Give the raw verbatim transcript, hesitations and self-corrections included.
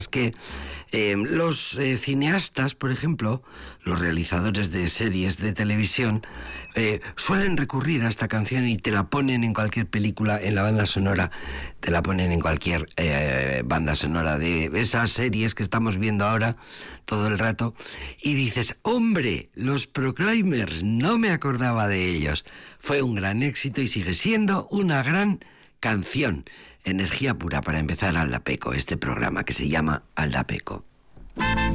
que eh, los eh, cineastas, por ejemplo, los realizadores de series de televisión, eh, suelen recurrir a esta canción y te la ponen en cualquier película, en la banda sonora, te la ponen en cualquier eh, banda sonora de esas series que estamos viendo ahora todo el rato, y dices, hombre, los Proclaimers, no me acordaba de ellos. Fue un gran éxito y sigue siendo una gran canción. Energía pura para empezar Aldapeco, este programa que se llama Aldapeco.